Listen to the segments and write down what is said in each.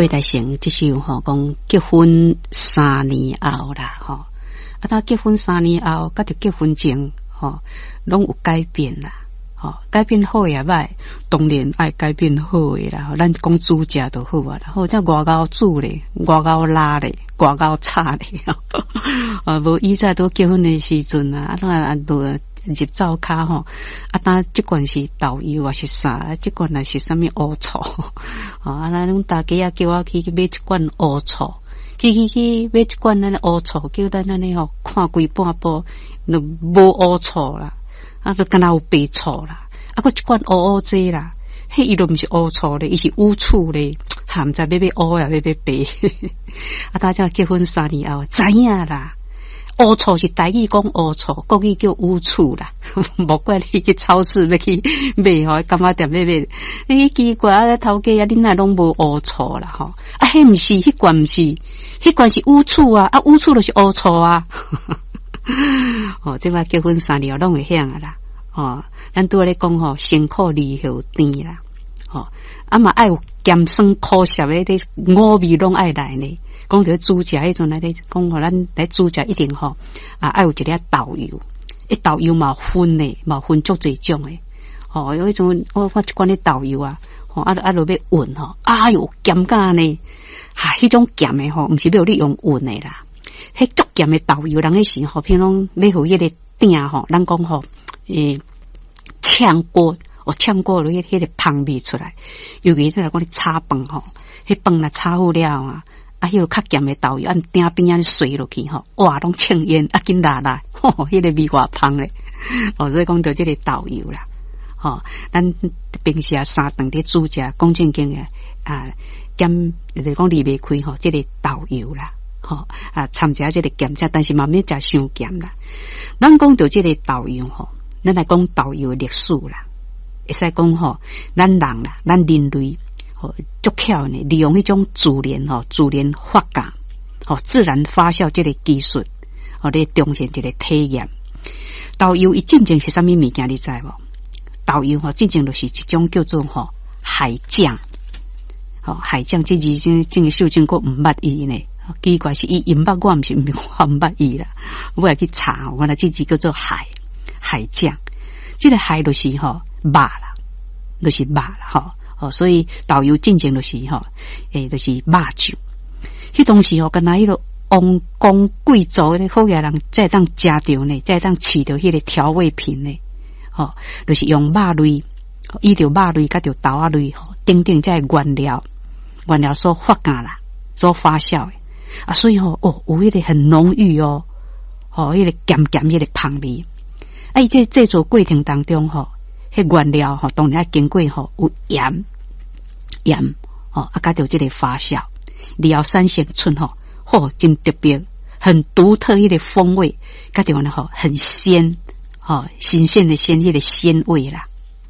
过来成这首吼，讲结婚3年后啦，吼啊，他结婚3年后，甲着结婚前吼，拢有改变啦，吼改变好也歹，当然爱改变好诶啦，吼咱讲煮食就好啊啦，吼这外交煮咧，外交拉咧，外交炒咧，啊无以前都结婚诶时阵啊，啊都入灶骹吼，啊当即罐是豆油还是啥，即罐也是啥物乌醋，啊咱拢大家啊叫我去买一罐乌醋，去买一罐咱乌醋，叫咱安尼吼看规半部都无乌醋啦，啊都敢若有白醋啦，啊佫一罐乌济啦，迄伊都毋是乌醋咧，伊是乌醋咧，哈毋知要买乌也要买白，啊大家结婚3年后知影啦。乌醋是台语讲乌醋，国语叫乌醋啦。莫怪你去超市要去买吼，干嘛店要买？你奇怪啊，头家啊，恁那拢无乌醋啦吼。啊，迄毋是，迄罐毋是，迄罐是乌醋啊，啊乌醋就是乌醋啊。哦，即摆结婚3年拢会晓啊啦。哦，咱拄仔咧讲吼，辛苦离合甜啦。哦，啊嘛爱有咸酸苦涩诶，啲五味拢爱来呢。讲到煮食迄阵来咧，讲互咱来煮食一定吼啊，爱有一粒豆油，豆油嘛分咧，嘛分足侪种诶。吼，有迄种我一罐咧豆油啊，吼啊落要运吼，哎哟咸甲呢，迄种咸诶吼，毋是要你用运诶啦，迄足咸诶豆油，人迄时吼，譬如讲要互迄个鼎吼，咱讲吼炝锅。炝锅落迄个香味出来，尤其是来讲你炒饭吼，迄饭若炒好了啊，迄个较咸的豆油按鼎边仔水落去吼，哇，拢呛烟啊，紧辣辣，吼，迄个味偌香咧。哦，所以讲到这个豆油啦，吼，咱平时啊3顿咧煮食，讲正经诶啊，减就是讲离袂开吼，这个豆油啦，吼啊，掺一下这个咸食，但是嘛免食伤咸啦。咱讲到这个豆油吼，咱来讲豆油的历史啦。会使讲吼，咱人啦，咱人类吼足巧呢，利用迄种自然发酵自然发酵这个技术，咧重现一个体验。豆油伊真正是啥物物件你知无？豆油真正就是一种叫做海酱，海酱这字真个秀真个毋捌伊呢，奇怪是伊毋捌我，毋是毋捌伊啦，我来去查，原来这字叫做海酱，这个海就是肉啦，就是肉啦所以豆油真正就是就是肉酱。迄当时敢若迄个王公贵族的好嘢人才当食着呢，才当饲着迄个调味品呢，就是用肉类，伊着肉类甲着豆仔类等等这原料所发酵啦，所发酵的啊，所以有迄个很浓郁迄个咸迄个香味。啊，伊这制作过程当中迄原料当然经过有盐啊，甲着这个发酵，然后产生出真特别，很独特迄个风味，甲着很鲜新鲜的鲜迄个鲜味啦，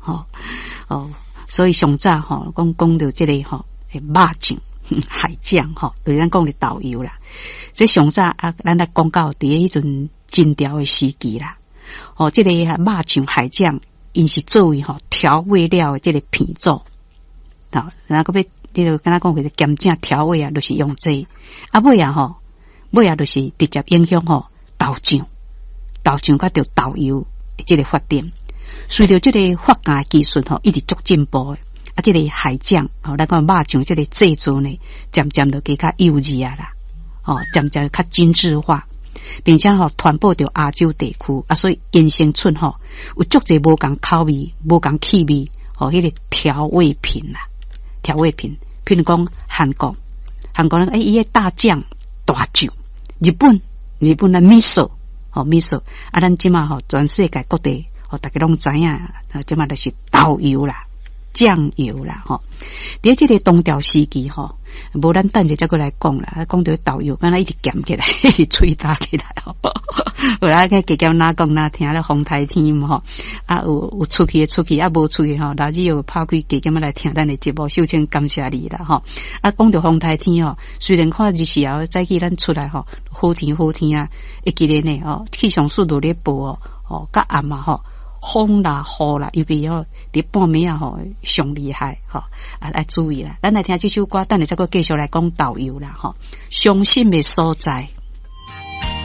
所以上早讲到这个肉酱海酱对咱讲的豆油啦，这上早啊，咱来讲到伫迄阵金朝的时期啦，这个肉酱海酱。因是作为调味料的这个品种，然后要你就跟他讲，其实咸正调味啊，就是用这啊，尾啊就是直接影响豆酱甲着豆油这个发展。随着这个发酵技术一直足进步的啊，这个海酱咱讲肉酱这个制作呢，渐渐就加较优质啊啦，渐渐较精致化。并且传播到亚洲地区啊，所以衍生出有足侪无共口味、无共气味迄个调味品啦，调味品，譬如讲韩国人伊个大酱、大酒，日本的miso miso 啊，咱即马全世界各地大家拢知影，即马就是豆油啦。酱油啦，伫这个东调时期无咱等下再过来讲啦。讲到豆油，敢若一直咸起来，一直吹打起来后来个加减哪讲哪听咧风台天啊有出去啊，无出去老子又拍开加减来听咱的节目，首先感谢你啦啊，讲到风台天虽然看日时后早起咱出来好天啊，会记得呢气象速度咧报甲暗甲风啦、雨啦，尤其伫半暝啊吼，上厉害吼，来注意啦。咱来听这首歌，等下再个继续来讲导游啦吼。伤心的所在。